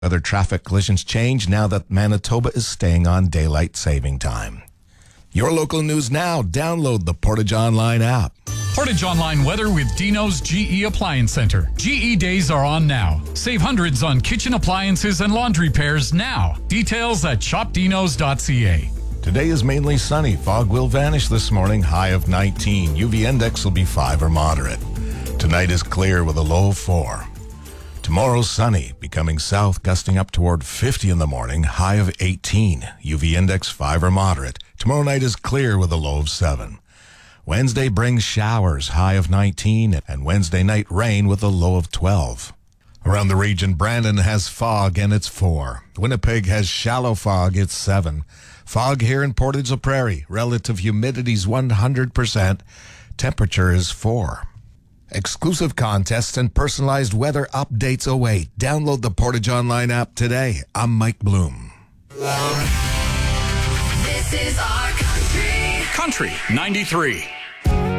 Other traffic collisions change now that Manitoba is staying on daylight saving time. Your local news now. Download the Portage Online app. Portage Online weather with Dino's GE Appliance Center. GE days are on now. Save hundreds on kitchen appliances and laundry pairs now. Details at shopdinos.ca. Today is mainly sunny. Fog will vanish this morning, high of 19. UV index will be 5 or moderate. Tonight is clear with a low of 4. Tomorrow sunny, becoming south, gusting up toward 50 in the morning, high of 18. UV index 5 or moderate. Tomorrow night is clear with a low of 7. Wednesday brings showers, high of 19, and Wednesday night rain with a low of 12. Around the region, Brandon has fog and it's 4. Winnipeg has shallow fog, it's 7. Fog here in Portage la Prairie. Relative humidity is 100%. Temperature is 4. Exclusive contests and personalized weather updates await. Download the Portage Online app today. I'm Mike Bloom. This is our country. Country 93.